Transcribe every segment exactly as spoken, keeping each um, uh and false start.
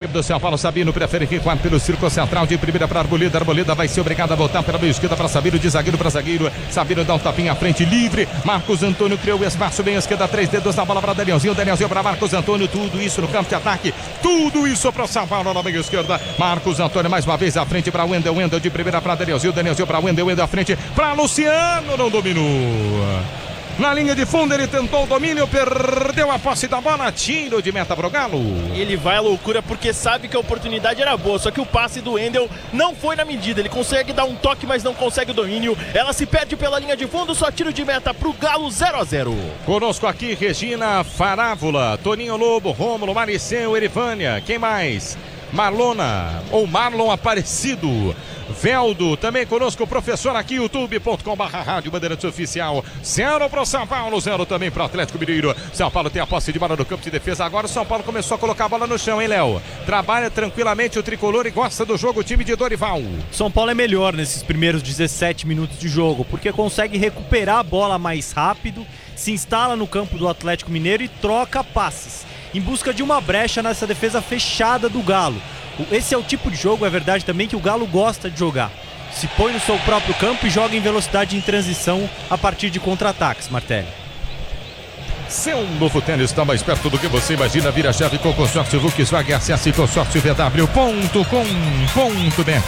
equipe do São Paulo. Sabino prefere recuar pelo círculo central, de primeira para Arboleda. Arboleda vai ser obrigado a voltar pela meia esquerda para Sabino, de zagueiro para zagueiro. Sabino dá um tapinha à frente, livre. Marcos Antônio criou o espaço, bem esquerda, três dedos na bola para Danielzinho. Danielzinho para Marcos Antônio, tudo isso no campo de ataque. Tudo isso para o São Paulo na meia esquerda. Marcos Antônio mais uma vez à frente para Wendel. Wendel de primeira para Danielzinho. Danielzinho para Wendel. Wendel à frente para Luciano, não dominou. Na linha de fundo ele tentou o domínio, perdeu a posse da bola, tiro de meta pro Galo. Ele vai à loucura porque sabe que a oportunidade era boa, só que o passe do Wendel não foi na medida. Ele consegue dar um toque, mas não consegue o domínio. Ela se perde pela linha de fundo, só tiro de meta pro Galo, zero a zero. Conosco aqui Regina Farávola, Toninho Lobo, Rômulo, Mariceu, Erivânia, quem mais? Marlona ou Marlon Aparecido, Veldo, também conosco o professor aqui, youtube ponto com barra rádio Bandeirantes Oficial. Zero para o São Paulo, zero também para o Atlético Mineiro. São Paulo tem a posse de bola no campo de defesa. Agora o São Paulo começou a colocar a bola no chão, hein, Léo? Trabalha tranquilamente o tricolor e gosta do jogo, o time de Dorival. São Paulo é melhor nesses primeiros dezessete minutos de jogo, porque consegue recuperar a bola mais rápido, se instala no campo do Atlético Mineiro e troca passes, em busca de uma brecha nessa defesa fechada do Galo. Esse é o tipo de jogo, é verdade também, que o Galo gosta de jogar. Se põe no seu próprio campo e joga em velocidade em transição a partir de contra-ataques, Martelli. Seu novo tênis está mais perto do que você imagina. Vira chave com o consórcio Volkswagen. Acesse consórcio v w ponto com ponto b r.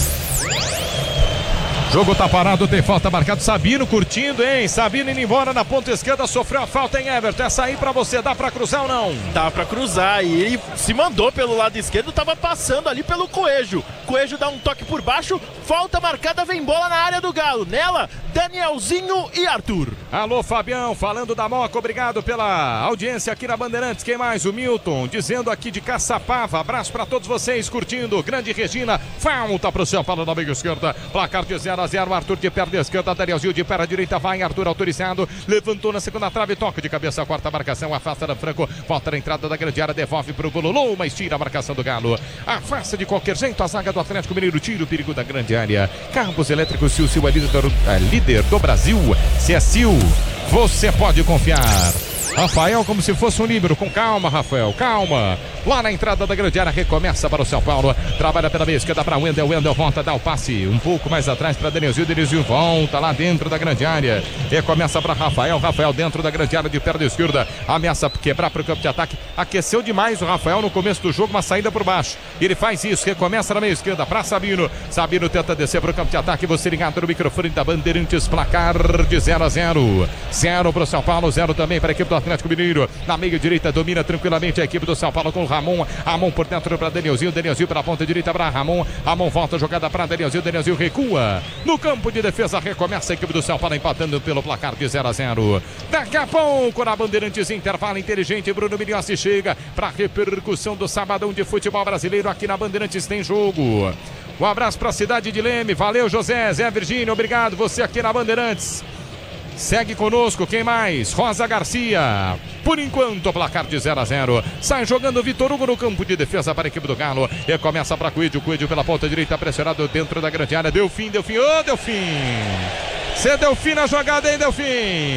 Jogo tá parado, tem falta marcado. Sabino curtindo, hein? Sabino indo embora na ponta esquerda, sofreu a falta em Everton. Essa aí pra você, dá pra cruzar ou não? Dá pra cruzar, e ele se mandou pelo lado esquerdo, tava passando ali pelo Coelho. Coelho dá um toque por baixo, falta marcada, vem bola na área do Galo. Nela, Danielzinho e Arthur. Alô, Fabião, falando da Moca, obrigado pela audiência aqui na Bandeirantes. Quem mais? O Milton, dizendo aqui de Caçapava. Abraço pra todos vocês, curtindo. Grande Regina, falta pro São Paulo na meia esquerda. Placar de zero a zero, Arthur de perna esquerda, Danielzinho de perna direita, vai, Arthur autorizado, levantou na segunda trave, toque de cabeça, quarta marcação, afasta da Franco, volta na entrada da grande área, devolve pro Bololô, mas tira a marcação do Galo, afasta de qualquer jeito a zaga do Atlético Mineiro, tira o perigo da grande área. Carros elétricos Sil, Sil é líder, é líder do Brasil, se é Sil, você pode confiar. Rafael como se fosse um líbero, com calma, Rafael, calma. Lá na entrada da grande área, recomeça para o São Paulo, trabalha pela meia esquerda para Wendel, Wendel volta, dá o passe um pouco mais atrás para Danielzinho, Danielzinho volta lá dentro da grande área, recomeça para Rafael, Rafael dentro da grande área de perna esquerda, ameaça quebrar para o campo de ataque, aqueceu demais o Rafael no começo do jogo, uma saída por baixo, ele faz isso, recomeça na meia esquerda para Sabino, Sabino tenta descer para o campo de ataque, você ligado no microfone da Bandeirantes, placar de zero a zero, zero para o São Paulo, zero também para a equipe do Atlético Mineiro, na meia direita domina tranquilamente a equipe do São Paulo com o Ramon, Ramon por dentro para Danielzinho, Danielzinho para a ponta direita para Ramon, Ramon volta a jogada para Danielzinho, Danielzinho recua, no campo de defesa recomeça a equipe do São Paulo empatando pelo placar de zero a zero, daqui a pouco na Bandeirantes intervalo inteligente, Bruno Milhossi chega para repercussão do sabadão de futebol brasileiro, aqui na Bandeirantes tem jogo. Um abraço para a cidade de Leme, valeu José, Zé Virgínio, obrigado, você aqui na Bandeirantes. Segue conosco, quem mais? Rosa Garcia. Por enquanto, placar de zero a zero. Sai jogando Vitor Hugo no campo de defesa para a equipe do Galo. E começa para Coelho. Coelho pela ponta direita, pressionado dentro da grande área. Delfim, Delfim. Ô, Delfim! Você deu fim na jogada, hein, Delfim?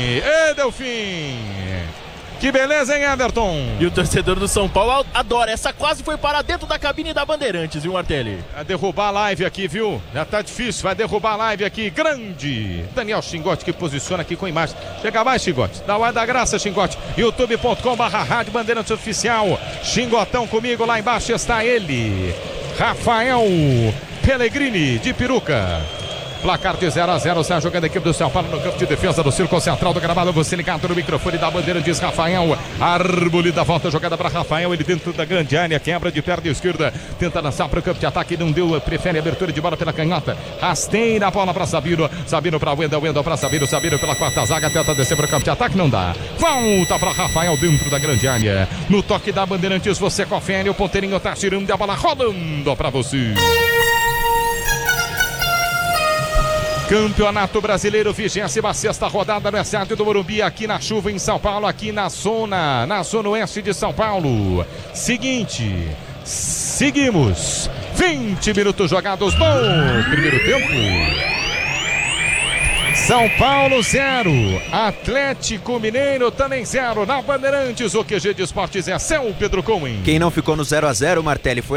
Ê, Delfim! Que beleza, hein, Everton? E o torcedor do São Paulo adora. Essa quase foi para dentro da cabine da Bandeirantes, viu, Martelli? Vai derrubar a live aqui, viu? Já tá difícil, vai derrubar a live aqui. Grande! Daniel Xingote que posiciona aqui com imagem. Chega mais, Xingote. Dá o da graça, Xingote. youtube ponto com barra rádio Bandeirantes Oficial. Xingotão comigo, lá embaixo está ele. Rafael Pellegrini, de peruca. Placar de zero a zero, sai jogando a equipe do São Paulo no campo de defesa do Círculo Central do gramado. Você ligado no microfone da bandeira, diz Rafael. Arboleda volta a jogada para Rafael. Ele dentro da grande área, quebra de perna esquerda. Tenta lançar para o campo de ataque, não deu. Prefere abertura de bola pela canhota. Rasteira a bola para Sabino. Sabino para Wendel, Wendel para Sabino. Sabino pela quarta zaga, tenta descer para o campo de ataque, não dá. Volta para Rafael dentro da grande área. No toque da Bandeirantes, você confere. O ponteirinho tá tirando a bola, rolando para você. Campeonato Brasileiro, vigésima sexta rodada no estádio do Morumbi, aqui na chuva em São Paulo, aqui na zona, na zona oeste de São Paulo. Seguinte, seguimos, vinte minutos jogados no primeiro tempo. São Paulo zero, Atlético Mineiro também zero, na Bandeirantes, o Q G de Esportes é São Pedro Cohen. Quem não ficou no zero a zero, Martelli, foi